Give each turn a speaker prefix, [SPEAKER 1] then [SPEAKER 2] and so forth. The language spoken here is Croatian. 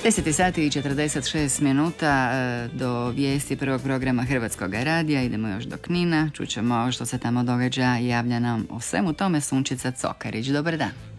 [SPEAKER 1] 10 sati i 46 minuta do vijesti prvog programa Hrvatskog radija. Idemo još do Knina, čućemo što se tamo događa, javlja nam o svemu tome Sunčica Cokarić. Dobar dan.